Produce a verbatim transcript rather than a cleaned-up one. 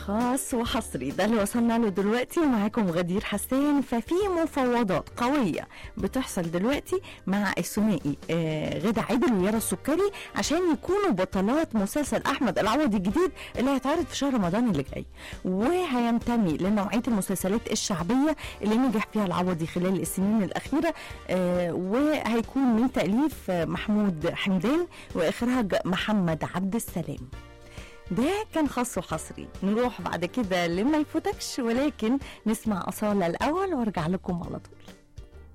خاص وحصري ده اللي وصلنا له دلوقتي، ومعاكم غدير حسان. ففي مفاوضات قوية بتحصل دلوقتي مع الثنائي آه غدا عادل ويارا السكري عشان يكونوا بطلات مسلسل أحمد العوضي الجديد اللي هيتعرض في شهر رمضان اللي جاي، وهينتمي لنوعية المسلسلات الشعبية اللي نجح فيها العوضي خلال السنين الأخيرة. آه وهيكون من تأليف محمود حمدان وإخراج محمد عبد السلام. ده كان خاص وحصري. نروح بعد كده لما يفوتكش، ولكن نسمع أصالة الأول وارجع لكم على طول.